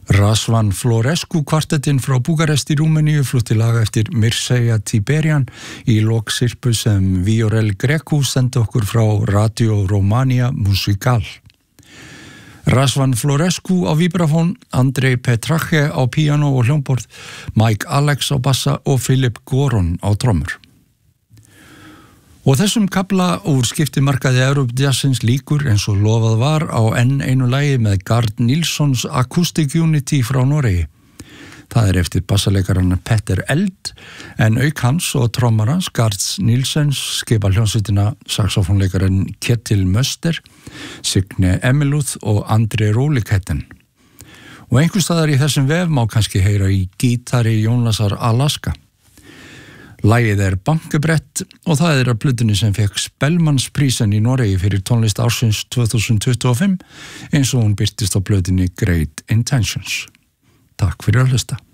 Razvan Florescu kvartettinn frá Búkarest í Rúmeníu flutti lag eftir Mircea Tiberian í lok sirpu sem Viorel Grecu sendi okkur frá Radio Romania Musical. Razvan Florescu á vibrafón, Andrei Petrache á píanó og hljómborð, Mike Alex á bassa og Philip Goron á trommur. Og þessum kafla úr skiptimarkaði Europe-jazzins líkur eins og lofað var á enn einu lagi með Gard Nilssons Acoustic Unity frá Noregi. Það eftir bassaleikarann Petter Eld, en auk hans og trommarans Gards Nilssons skipa hljómsveitina saxofónleikarann Ketil Möster, Signe Emeluth og Andrei Róliketten. Og einhvers staðar í þessum vef má kannski heyra í gítari Jónasar Alaska. Lagið Bankebrett og það af plötunni sem fekk Spellmansprísen í Noregi fyrir tónlist ársins 2025 eins og hún birtist á plötunni Great Intentions. Takk fyrir að hlusta.